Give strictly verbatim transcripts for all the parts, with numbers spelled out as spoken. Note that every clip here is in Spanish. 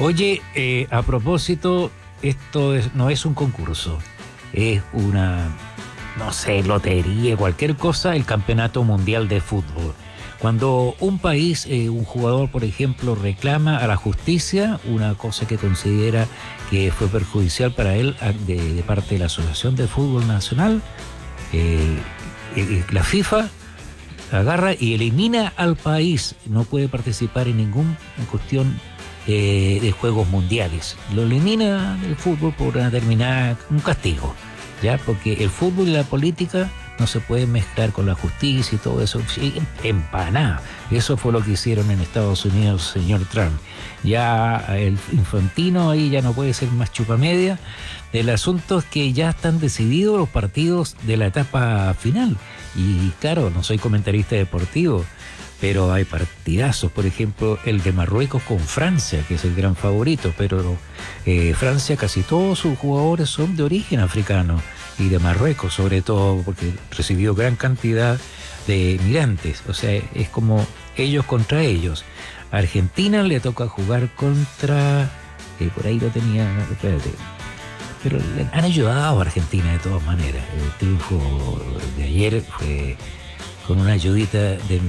Oye, eh, a propósito, esto es, no es un concurso, es una, no sé, lotería, cualquier cosa, el Campeonato Mundial de Fútbol. Cuando un país, eh, un jugador, por ejemplo, reclama a la justicia una cosa que considera que fue perjudicial para él de, de parte de la Asociación de Fútbol Nacional, eh, eh, la FIFA agarra y elimina al país, no puede participar en ninguna cuestión eh, de juegos mundiales. Lo elimina del fútbol por una determinada, un castigo, ¿ya? Porque el fútbol y la política no se pueden mezclar con la justicia y todo eso. Sí, empanada. Eso fue lo que hicieron en Estados Unidos, señor Trump. Ya el Infantino ahí ya no puede ser más chupamedia. El asunto es que ya están decididos los partidos de la etapa final. Y claro, no soy comentarista deportivo, pero hay partidazos. Por ejemplo, el de Marruecos con Francia, que es el gran favorito. Pero eh, Francia, casi todos sus jugadores son de origen africano. Y de Marruecos, sobre todo, porque recibió gran cantidad de migrantes. O sea, es como ellos contra ellos. A Argentina le toca jugar contra... Eh, por ahí lo tenía... Espérate. Pero le han ayudado a Argentina de todas maneras. El triunfo de ayer fue con una ayudita de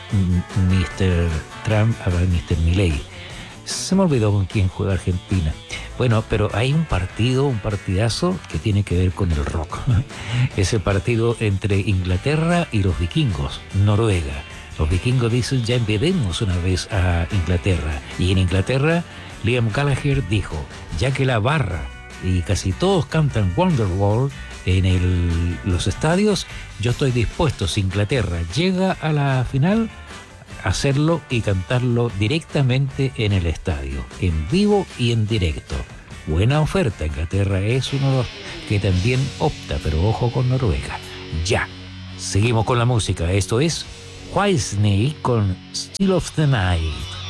mister Trump a mister Milei. Se me olvidó con quién juega Argentina. Bueno, pero hay un partido, un partidazo que tiene que ver con el rock. Es el partido entre Inglaterra y los vikingos, Noruega. Los vikingos dicen, ya enviemos una vez a Inglaterra. Y en Inglaterra, Liam Gallagher dijo, ya que la barra y casi todos cantan Wonderwall en el, los estadios, yo estoy dispuesto, si Inglaterra llega a la final, hacerlo y cantarlo directamente en el estadio, en vivo y en directo. Buena oferta. Inglaterra es uno de los que también opta, pero ojo con Noruega. Ya, seguimos con la música. Esto es Whitesnake con Still of the Night.